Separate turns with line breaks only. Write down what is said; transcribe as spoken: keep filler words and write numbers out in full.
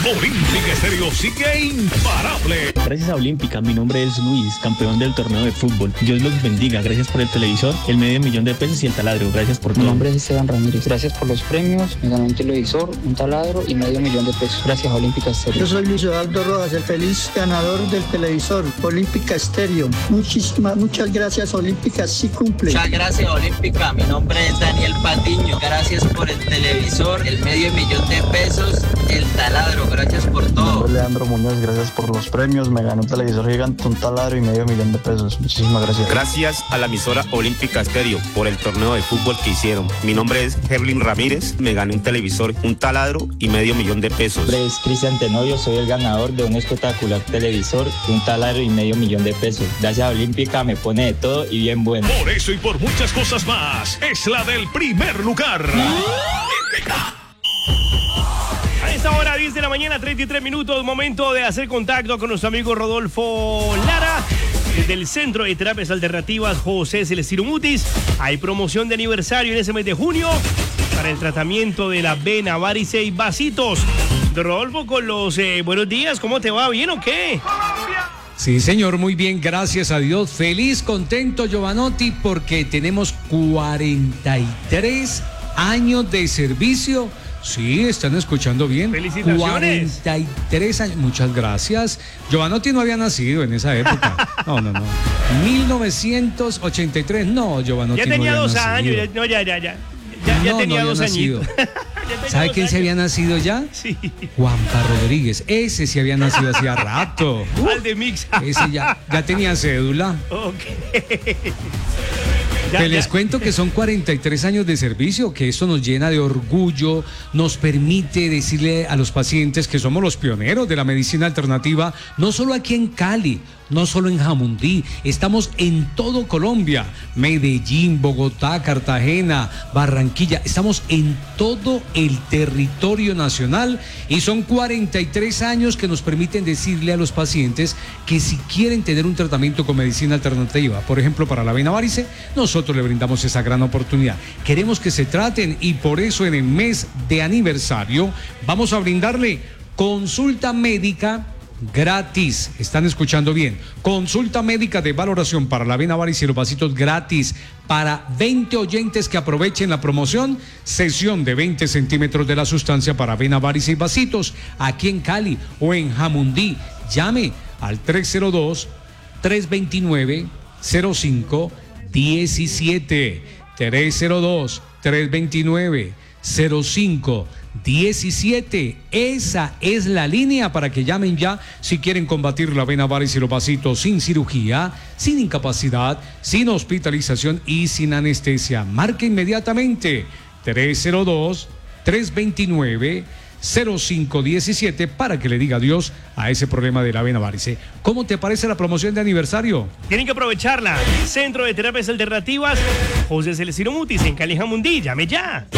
Olímpica Estéreo sigue imparable.
Gracias a Olímpica, mi nombre es Luis, campeón del torneo de fútbol. Dios los bendiga. Gracias por el televisor, el medio millón de pesos y el taladro. Gracias por todo.
Mi nombre es Esteban Ramírez. Gracias por los premios. Me gané un televisor, un taladro y medio millón de pesos. Gracias a Olímpica Estéreo.
Yo soy Luis Eduardo Rojas, el feliz ganador del televisor Olímpica Estéreo. Muchísimas, muchas gracias Olímpica, sí cumple.
Muchas gracias Olímpica. Mi nombre es Daniel Patiño. Gracias por el televisor, el medio millón de pesos, el taladro. Gracias por todo.
Mi nombre es Leandro Muñoz. Gracias por los premios. Me gané un televisor gigante, un taladro y medio millón de pesos. Muchísimas gracias.
Gracias a la emisora Olímpica Estéreo por el torneo de fútbol que hicieron. Mi nombre es Herlin Ramírez. Me gané un televisor, un taladro y medio millón de pesos.
Mi nombre es Cristian Tenorio. Soy el ganador de un espectacular televisor, un taladro y medio millón de pesos. Gracias a Olímpica me pone de todo y bien bueno.
Por eso y por muchas cosas más, es la del primer lugar. Olímpica.
A esta hora, diez de la mañana, treinta y tres minutos, momento de hacer contacto con nuestro amigo Rodolfo Lara. Desde el Centro de Terapias Alternativas José Celestino Mutis, hay promoción de aniversario en ese mes de junio para el tratamiento de la vena, varice y vasitos. Rodolfo, con los eh, buenos días, ¿cómo te va? ¿Bien o qué?
Sí, señor, muy bien, gracias a Dios. Feliz, contento, Giovanotti, porque tenemos cuarenta y tres años de servicio. Sí, están escuchando bien.
¡Felicitaciones!
cuarenta y tres años. Muchas gracias. Giovanotti no había nacido en esa época. No, no, no. mil novecientos ochenta y tres. No, Giovanotti
ya tenía
no
dos
nacido.
años. Ya, no, ya, ya, ya. Ya, ya
no,
tenía
no
dos añitos.
¿Sabe quién se había nacido ya?
Sí.
Juanpa Rodríguez. Ese sí había nacido hacía rato.
Uh, Al de Mixa.
Ese ya, ya tenía cédula.
Ok.
Ya, que les ya. cuento que son cuarenta y tres años de servicio, que esto nos llena de orgullo, nos permite decirle a los pacientes que somos los pioneros de la medicina alternativa, no solo aquí en Cali, no solo en Jamundí, estamos en todo Colombia, Medellín, Bogotá, Cartagena, Barranquilla, estamos en todo el territorio nacional y son cuarenta y tres años que nos permiten decirle a los pacientes que si quieren tener un tratamiento con medicina alternativa, por ejemplo para la vena varice, nosotros le brindamos esa gran oportunidad. Queremos que se traten y por eso en el mes de aniversario vamos a brindarle consulta médica gratis. Están escuchando bien. Consulta médica de valoración para la vena varice y los vasitos gratis para veinte oyentes que aprovechen la promoción. Sesión de veinte centímetros de la sustancia para vena varice y vasitos aquí en Cali o en Jamundí. Llame al tres cero dos, tres dos nueve, cero cinco diecisiete. tres cero dos, tres dos nueve, cero cinco diecisiete. Esa es la línea para que llamen ya si quieren combatir la vena varice y los vasitos sin cirugía, sin incapacidad, sin hospitalización y sin anestesia. Marque inmediatamente tres cero dos, tres dos nueve, cero cinco diecisiete para que le diga adiós a ese problema de la vena varice. ¿Cómo te parece la promoción de aniversario?
Tienen que aprovecharla. Centro de Terapias Alternativas José Celestino Mutis en Cali, Jamundí. Llame ya.